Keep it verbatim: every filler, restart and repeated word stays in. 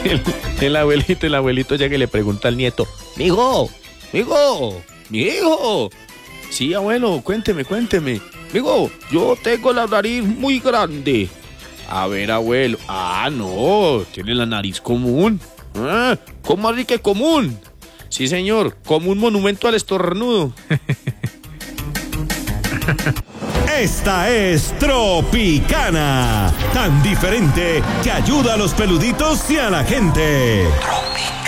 el, el abuelito, el abuelito llega y le pregunta al nieto, mijo, mijo, mi hijo. Sí, abuelo, cuénteme, cuénteme. Mijo, yo tengo la nariz muy grande. A ver, abuelo. Ah, no, tiene la nariz común. Ah, ¿cómo así que común? Sí, señor, como un monumento al estornudo. Esta es Tropicana, tan diferente que ayuda a los peluditos y a la gente. Tropi.